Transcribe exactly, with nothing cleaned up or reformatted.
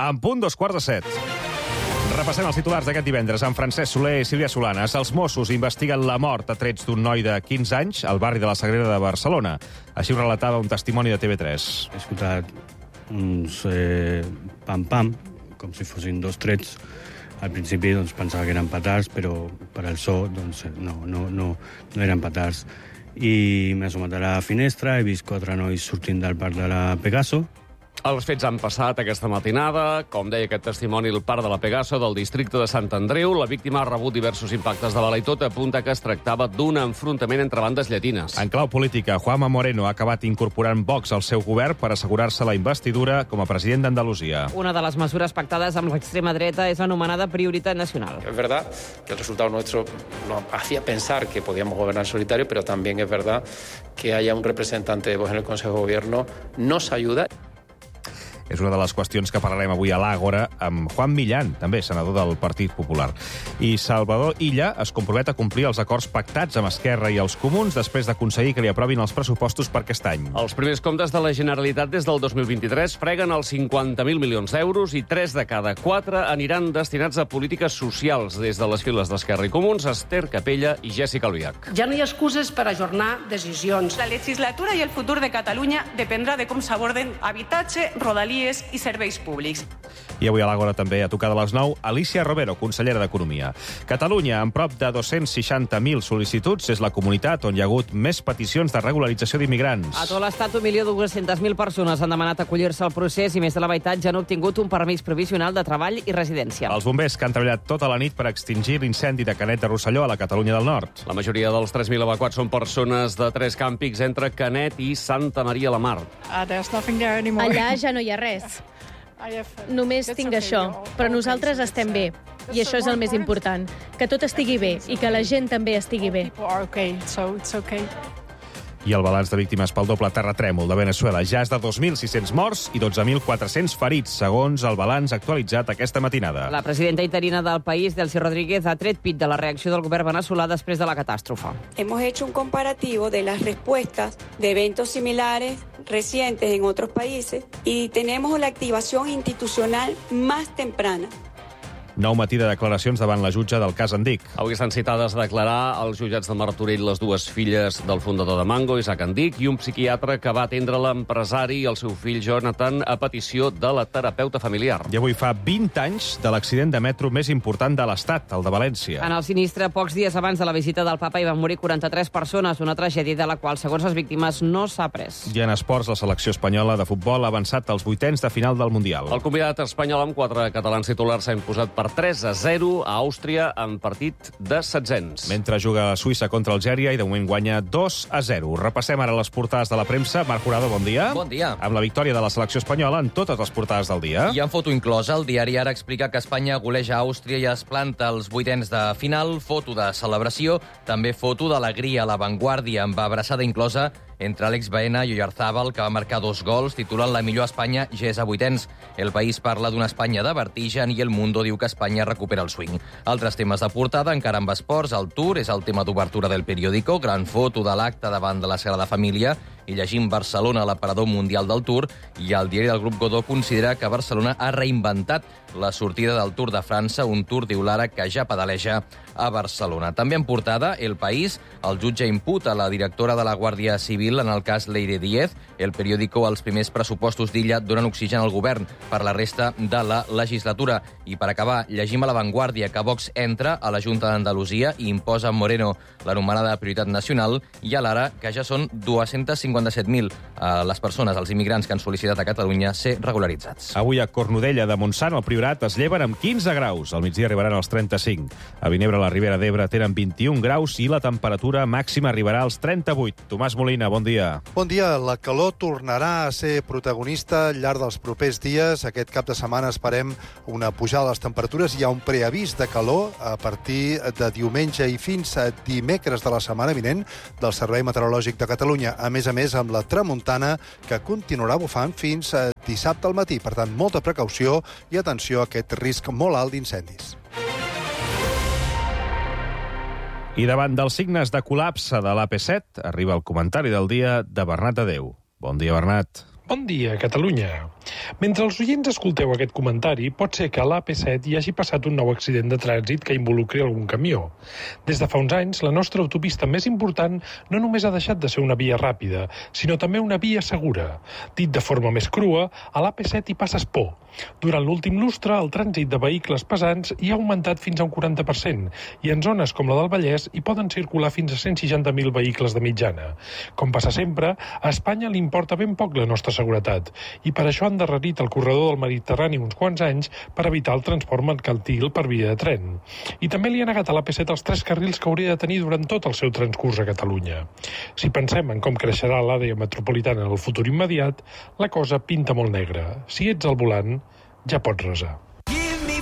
En punt, dos quarts de set. Repassem els titulars d'aquest divendres amb Francesc Soler i Sílvia Solanes. Els Mossos investiguen la mort a trets d'un noi de quinze anys al barri de la Sagrera de Barcelona. Així ho relatava un testimoni de T V tres. He escoltat uns eh, pam-pam, com si fossin dos trets. Al principi doncs, pensava que eren petards, però per al so doncs, no, no, no, no eren petards. I m'he assomat a la finestra, he vist quatre nois sortint del parc de la Pegaso. Els fets han passat aquesta matinada. Com deia aquest testimoni, el parc de la Pegaso del districte de Sant Andreu. La víctima ha rebut diversos impactes de bala i tot apunta que es tractava d'un enfrontament entre bandes llatines. En clau política, Juanma Moreno ha acabat incorporant Vox al seu govern per assegurar-se la investidura com a president d'Andalusia. Una de les mesures pactades amb l'extrema dreta és anomenada prioritat nacional. Es verdad que el resultado nuestro nos hacía pensar que podíamos gobernar en solitario, pero también es verdad que haya un representante de Vox en el Consejo de Gobierno nos ayuda. És una de les qüestions que parlarem avui a l'Àgora amb Juan Millán, també senador del Partit Popular. I Salvador Illa es compromet a complir els acords pactats amb Esquerra i els Comuns després d'aconseguir que li aprovin els pressupostos per aquest any. Els primers comptes de la Generalitat des del dos mil vint-i-tres freguen els cinquanta mil milions d'euros i tres de cada quatre aniran destinats a polítiques socials. Des de les files d'Esquerra i Comuns, Esther Capella i Jessica Albiach. Ja no hi ha excuses per ajornar decisions. La legislatura i el futur de Catalunya dependrà de com s'aborden habitatge, rodalies i serveis públics. I avui a l'Àgora també, a tocar de les nou, Alicia Rovero, consellera d'Economia. Catalunya, amb prop de dos-cents seixanta mil sol·licituds, és la comunitat on hi ha hagut més peticions de regularització d'immigrants. A tot l'estat, un milió dues-centes mil persones han demanat acollir-se al procés i més de la meitat ja han obtingut un permís provisional de treball i residència. Els bombers que han treballat tota la nit per extingir l'incendi de Canet de Rosselló a la Catalunya del Nord. La majoria dels tres mil evacuats són persones de tres càmpings entre Canet i Santa Maria la Mar. Allà ja no hi ha res. Només tinc això, però nosaltres estem bé. I això és el més important, que tot estigui bé i que la gent també estigui bé. I el balanç de víctimes pel doble terratrèmol de Venezuela ja és de dos mil sis-cents morts i dotze mil quatre-cents ferits, segons el balanç actualitzat aquesta matinada. La presidenta interina del país, Delcy Rodríguez, ha tret pit de la reacció del govern venezolà després de la catàstrofe. Hemos hecho un comparativo de las respuestas de eventos similares recientes en otros países y tenemos la activación institucional más temprana. Nou matí de declaracions davant la jutge del cas Andic. Avui estan citades a declarar als jutjats de Martorell les dues filles del fundador de Mango, Isaac Andic, i un psiquiatre que va atendre l'empresari i el seu fill Jonathan a petició de la terapeuta familiar. I avui fa vint anys de l'accident de metro més important de l'Estat, el de València. En el sinistre, pocs dies abans de la visita del papa, hi van morir quaranta-tres persones, una tragèdia de la qual, segons les víctimes, no s'ha pres. I en esports, la selecció espanyola de futbol ha avançat als vuitens de final del Mundial. El convidat espanyol amb quatre catalans titulars s'ha imposat per tres a zero a Àustria en partit de setzents. Mentre juga a Suïssa contra Algèria i de moment guanya dos a zero. Repassem ara les portades de la premsa. Marc Jurado, bon dia. Bon dia. Amb la victòria de la selecció espanyola en totes les portades del dia. I en foto inclosa, el diari Ara explica que Espanya goleja Àustria i es planta als vuitens de final. Foto de celebració, també foto d'alegria a La Vanguardia, amb abraçada inclosa entre Àlex Baena i Oyarzábal, que va marcar dos gols, titulant la millor Espanya ja és a vuitens. El País parla d'una Espanya de vertigen i El Mundo diu que Espanya recupera el swing. Altres temes de portada, encara amb esports, el Tour és el tema d'obertura del periòdico, gran foto de l'acte davant de la Sagrada Família i llegim Barcelona, l'aparador mundial del Tour, i el diari del Grup Godó considera que Barcelona ha reinventat la sortida del Tour de França, un Tour, diu l'Ara, que ja pedaleja a Barcelona. També en portada, El País, el jutge imputa la directora de la Guàrdia Civil en el cas Leire Díez. El periòdico, els primers pressupostos d'Illa donen oxigen al govern per la resta de la legislatura. I per acabar, llegim a La Vanguardia que Vox entra a la Junta d'Andalusia i imposa a Moreno l'anomenada prioritat nacional, i a l'Ara que ja són dos-cents cinquanta-set mil eh, les persones, els immigrants que han sol·licitat a Catalunya ser regularitzats. Avui a Cornudella de Montsant, al Priorat, es lleven amb quinze graus. Al migdia arribaran als trenta-cinc. A Vinebre, a la Ribera d'Ebre, tenen vint-i-un graus i la temperatura màxima arribarà als trenta-vuit. Tomàs Molina, bon dia. Bon dia. La calor tornarà a ser protagonista al llarg dels propers dies. Aquest cap de setmana esperem una pujada de les temperatures. Hi ha un preavís de calor a partir de diumenge i fins a dimecres de la setmana vinent del Servei Meteorològic de Catalunya. A més a més, amb la tramuntana, que continuarà bufant fins a dissabte al matí. Per tant, molta precaució i atenció a aquest risc molt alt d'incendis. I davant dels signes de col·lapse de l'A P set, arriba el comentari del dia de Bernat Adeu. Bon dia, Bernat. Bon dia, Catalunya. Mentre els oients escolteu aquest comentari, pot ser que a l'A P set hi hagi passat un nou accident de trànsit que involucri algun camió. Des de fa uns anys, la nostra autopista més important no només ha deixat de ser una via ràpida, sinó també una via segura. Dit de forma més crua, a l'A P set hi passes por. Durant l'últim lustre, el trànsit de vehicles pesants hi ha augmentat fins a un quaranta per cent, i en zones com la del Vallès hi poden circular fins a cent seixanta mil vehicles de mitjana. Com passa sempre, a Espanya li importa ben poc la nostra seguretat, i per això han endarrerit el corredor del Mediterrani uns quants anys per evitar el transport mercantil per via de tren. I també li ha negat a l'A P set els tres carrils que hauria de tenir durant tot el seu transcurs a Catalunya. Si pensem en com creixerà l'àrea metropolitana en el futur immediat, la cosa pinta molt negra. Si ets al volant, ja pots resar.